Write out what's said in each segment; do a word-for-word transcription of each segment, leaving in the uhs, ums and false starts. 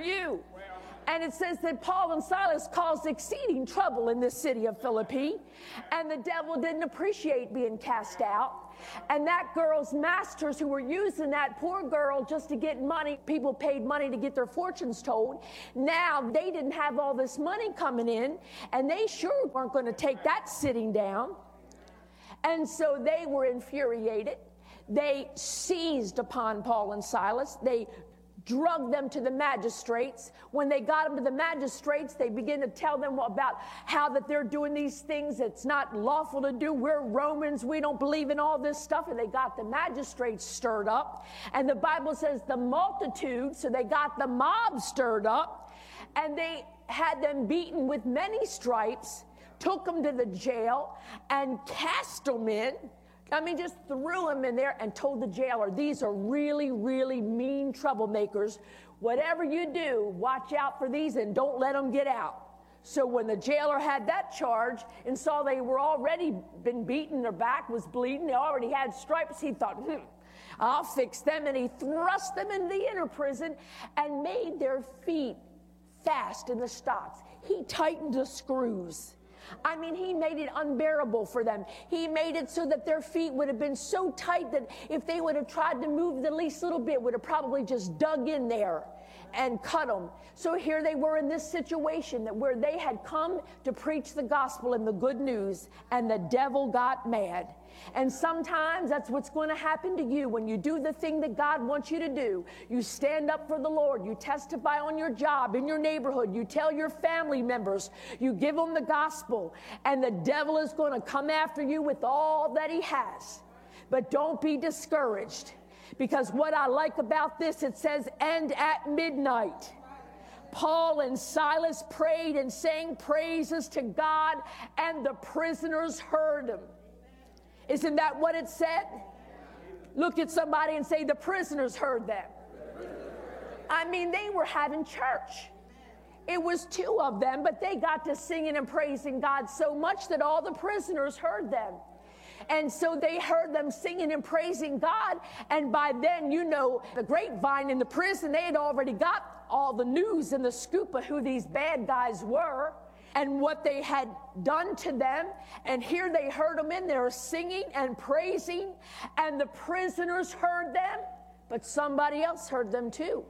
you. And it says that Paul and Silas caused exceeding trouble in this city of Philippi, and the devil didn't appreciate being cast out. And that girl's masters, who were using that poor girl just to get money, people paid money to get their fortunes told. Now they didn't have all this money coming in, and they sure weren't going to take that sitting down. And so they were infuriated. They seized upon Paul and Silas. They drugged them to the magistrates. When they got them to the magistrates, they began to tell them about how that they're doing these things that's not lawful to do. We're Romans. We don't believe in all this stuff. And they got the magistrates stirred up. And the Bible says the multitude, so they got the mob stirred up. And they had them beaten with many stripes, took them to the jail, and cast them in. I mean, just threw them in there and told the jailer, these are really, really mean troublemakers. Whatever you do, watch out for these and don't let them get out. So when the jailer had that charge and saw they were already been beaten, their back was bleeding, they already had stripes, he thought, hmm, I'll fix them. And he thrust them into the inner prison and made their feet fast in the stocks. He tightened the screws. I mean, he made it unbearable for them. He made it so that their feet would have been so tight that if they would have tried to move the least little bit, would have probably just dug in there and cut them. So here they were in this situation that where they had come to preach the gospel and the good news, and the devil got mad. And sometimes that's what's going to happen to you when you do the thing that God wants you to do. You stand up for the Lord. You testify on your job, in your neighborhood. You tell your family members. You give them the gospel. And the devil is going to come after you with all that he has. But don't be discouraged. Because what I like about this, it says, and at midnight, Paul and Silas prayed and sang praises to God, and the prisoners heard them. Isn't that what it said? Look at somebody and say, the prisoners heard them. I mean, they were having church. It was two of them, but they got to singing and praising God so much that all the prisoners heard them. And so they heard them singing and praising God. And by then, you know, the grapevine in the prison, they had already got all the news and the scoop of who these bad guys were and what they had done to them. And here they heard them in there singing and praising, and the prisoners heard them, but somebody else heard them too.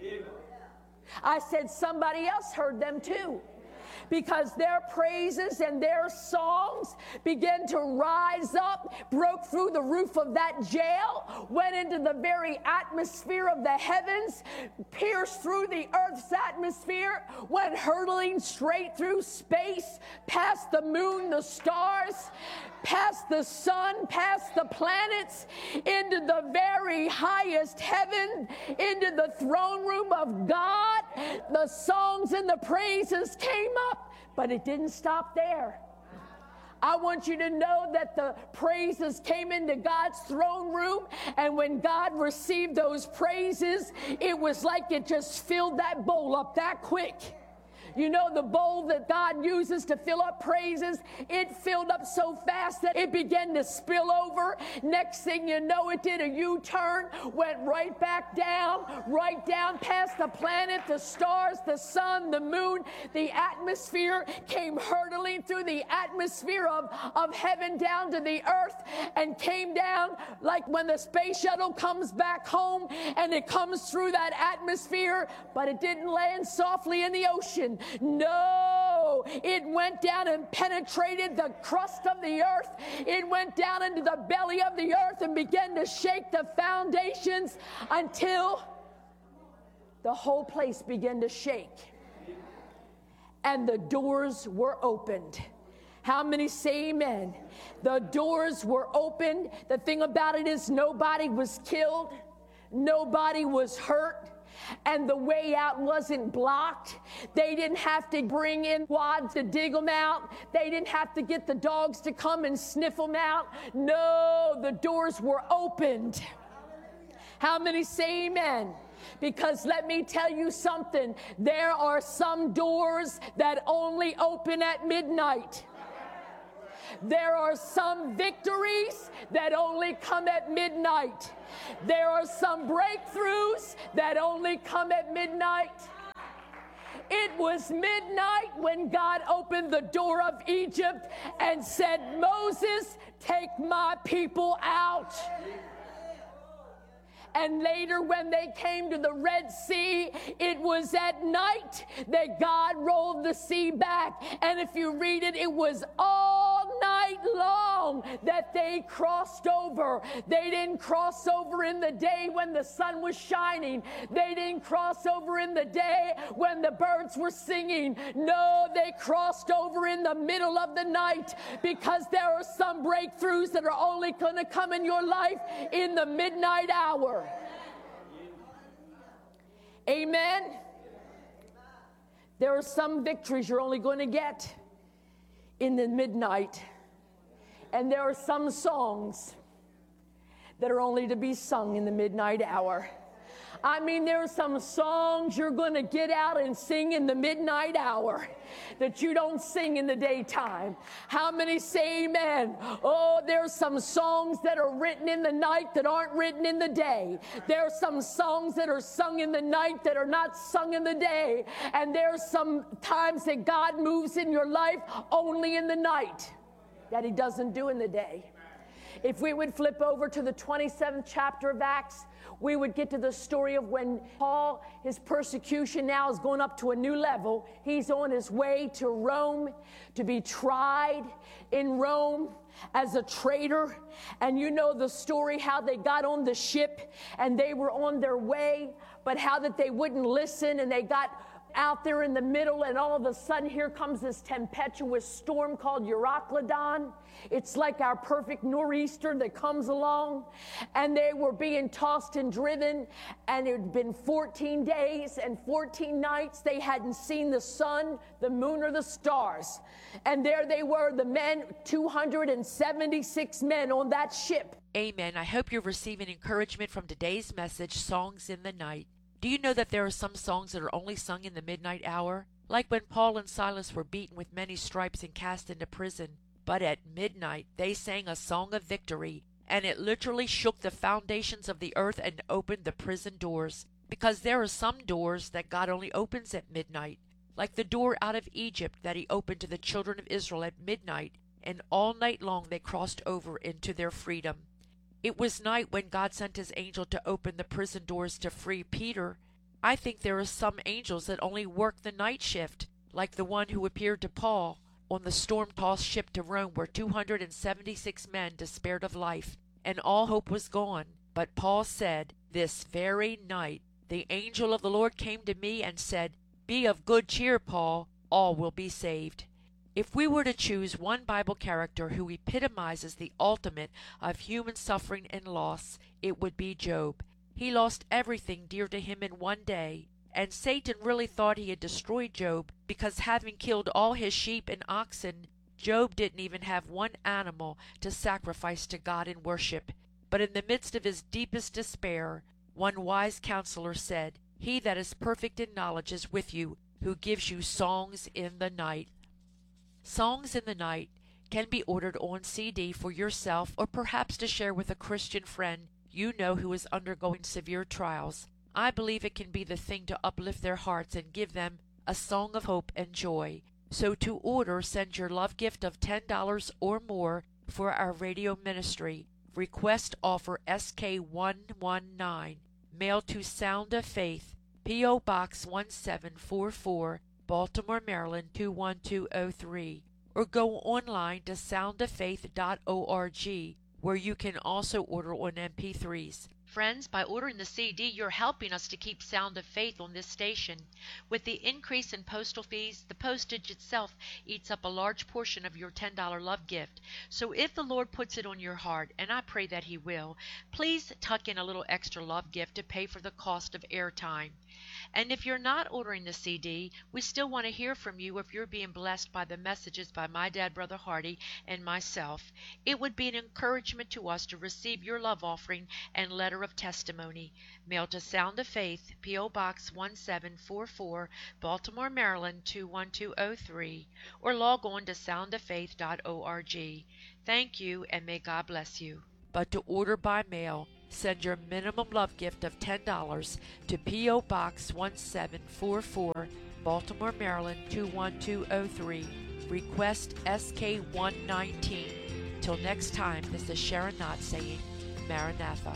I said somebody else heard them too. Because their praises and their songs began to rise up, broke through the roof of that jail, went into the very atmosphere of the heavens, pierced through the earth's atmosphere, went hurtling straight through space, past the moon, the stars, past the sun, past the planets, into the very highest heaven, into the throne room of God. The songs and the praises came up, but it didn't stop there. I want you to know that the praises came into God's throne room, and when God received those praises, it was like it just filled that bowl up that quick. You know, the bowl that God uses to fill up praises, it filled up so fast that it began to spill over. Next thing you know, it did a U-turn, went right back down, right down past the planet, the stars, the sun, the moon. The atmosphere came hurtling through the atmosphere of, of heaven down to the earth, and came down like when the space shuttle comes back home and it comes through that atmosphere, but it didn't land softly in the ocean. No, it went down and penetrated the crust of the earth. It went down into the belly of the earth and began to shake the foundations until the whole place began to shake. And the doors were opened. How many say amen? The doors were opened. The thing about it is nobody was killed. Nobody was hurt. And the way out wasn't blocked. They didn't have to bring in wads to dig them out. They didn't have to get the dogs to come and sniff them out. No, the doors were opened. How many say amen? Because let me tell you something. There are some doors that only open at midnight. There are some victories that only come at midnight. There are some breakthroughs that only come at midnight. It was midnight when God opened the door of Egypt and said, Moses, take my people out. And later when they came to the Red Sea, it was at night that God rolled the sea back. And if you read it, it was all night long that they crossed over. They didn't cross over in the day when the sun was shining. They didn't cross over in the day when the birds were singing. No, they crossed over in the middle of the night, because there are some breakthroughs that are only going to come in your life in the midnight hour. Amen. There are some victories you're only going to get in the midnight. And there are some songs that are only to be sung in the midnight hour. I mean, there are some songs you're going to get out and sing in the midnight hour that you don't sing in the daytime. How many say amen? Oh, there's some songs that are written in the night that aren't written in the day. There are some songs that are sung in the night that are not sung in the day. And there's some times that God moves in your life only in the night that he doesn't do in the day. If we would flip over to the twenty-seventh chapter of Acts, we would get to the story of when Paul, his persecution now is going up to a new level. He's on his way to Rome to be tried in Rome as a traitor. And you know the story, how they got on the ship and they were on their way, but how that they wouldn't listen, and they got out there in the middle, and all of a sudden here comes this tempestuous storm called Euroclydon. It's like our perfect nor'easter that comes along, and they were being tossed and driven, and it had been fourteen days and fourteen nights. They hadn't seen the sun, the moon, or the stars. And there they were, the men, two hundred seventy-six men on that ship. Amen. I hope you're receiving encouragement from today's message, Songs in the Night. Do you know that there are some songs that are only sung in the midnight hour? Like when Paul and Silas were beaten with many stripes and cast into prison. But at midnight they sang a song of victory, and it literally shook the foundations of the earth and opened the prison doors. Because there are some doors that God only opens at midnight, like the door out of Egypt that he opened to the children of Israel at midnight, and all night long they crossed over into their freedom. It was night when God sent his angel to open the prison doors to free Peter. I think there are some angels that only work the night shift, like the one who appeared to Paul on the storm-tossed ship to Rome, where two hundred seventy-six men despaired of life, and all hope was gone. But Paul said, "This very night the angel of the Lord came to me and said, 'Be of good cheer, Paul, all will be saved.'" If we were to choose one Bible character who epitomizes the ultimate of human suffering and loss, it would be Job. He lost everything dear to him in one day, and Satan really thought he had destroyed Job because, having killed all his sheep and oxen, Job didn't even have one animal to sacrifice to God in worship. But in the midst of his deepest despair, one wise counselor said, "He that is perfect in knowledge is with you, who gives you songs in the night." Songs in the Night can be ordered on C D for yourself, or perhaps to share with a Christian friend you know who is undergoing severe trials. I believe it can be the thing to uplift their hearts and give them a song of hope and joy. So to order, send your love gift of ten dollars or more for our radio ministry. Request offer S K one one nine. Mail to Sound of Faith, P O Box one seven four four, Baltimore, Maryland two one two oh three, or go online to sound of faith dot org, where you can also order on M P threes. Friends, by ordering the C D, you're helping us to keep Sound of Faith on this station. With the increase in postal fees, the postage itself eats up a large portion of your ten dollar love gift. So if the Lord puts it on your heart, and I pray that he will, please tuck in a little extra love gift to pay for the cost of airtime. And if you're not ordering the C D, we still want to hear from you if you're being blessed by the messages by my dad, Brother Hardy, and myself. It would be an encouragement to us to receive your love offering and letter of testimony. Mail to Sound of Faith, P O Box one seven four four, Baltimore, Maryland two one two oh three, or log on to sound of faith dot org. Thank you, and may God bless you. But to order by mail, send your minimum love gift of ten dollars to P O Box one seven four four, Baltimore, Maryland two one two oh three. Request S K one nineteen. Till next time, this is Sharon Knott saying, Maranatha.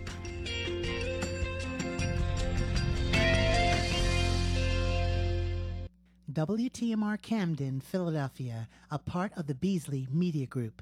W T M R Camden, Philadelphia, a part of the Beasley Media Group.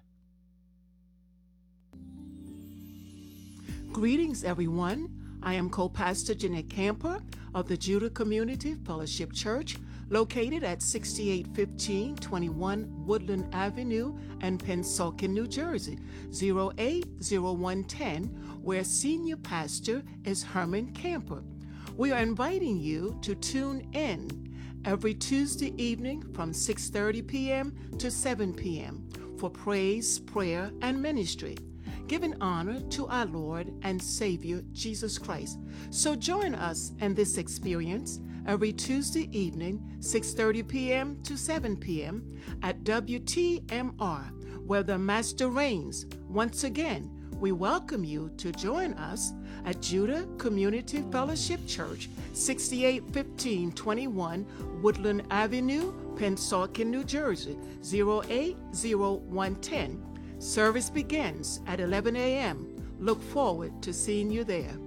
Greetings, everyone. I am co-pastor Jeanette Camper of the Judah Community Fellowship Church, located at sixty-eight fifteen twenty-one Woodland Avenue in Pennsauken, New Jersey, zero eight zero one one zero, where senior pastor is Herman Camper. We are inviting you to tune in every Tuesday evening from six thirty p.m. to seven p.m. for praise, prayer, and ministry, giving honor to our Lord and Savior Jesus Christ. So join us in this experience every Tuesday evening, six thirty p.m. to seven p.m. at W T M R, where the Master reigns. Once again, we welcome you to join us at Judah Community Fellowship Church, sixty-eight fifteen twenty-one Woodland Avenue, Pennsauken, New Jersey, zero eight zero one one zero. Service begins at eleven a.m. Look forward to seeing you there.